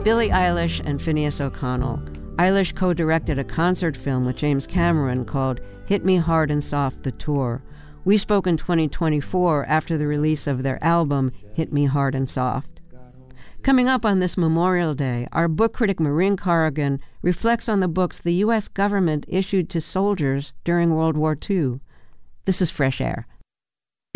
Billie Eilish and Phineas O'Connell. Eilish co-directed a concert film with James Cameron called Hit Me Hard and Soft, the Tour. We spoke in 2024 after the release of their album, Hit Me Hard and Soft. Coming up on this Memorial Day, our book critic Maureen Corrigan reflects on the books the U.S. government issued to soldiers during World War II. This is Fresh Air.